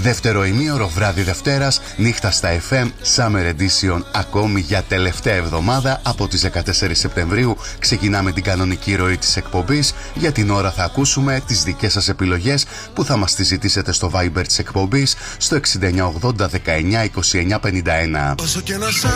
Δεύτερο ημίωρο βράδυ Δευτέρας, νύχτα στα FM, Summer Edition, ακόμη για τελευταία εβδομάδα από τις 14 Σεπτεμβρίου. Ξεκινάμε την κανονική ροή της εκπομπής. Για την ώρα θα ακούσουμε τις δικές σας επιλογές που θα μας τις ζητήσετε στο Viber της εκπομπής στο 6980 19 29 51.